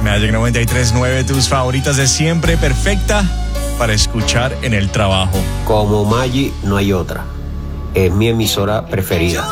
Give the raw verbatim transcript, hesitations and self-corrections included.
Magic noventa y tres punto nueve, tus favoritas de siempre, perfecta para escuchar en el trabajo. Como Magic no hay otra. Es mi emisora preferida.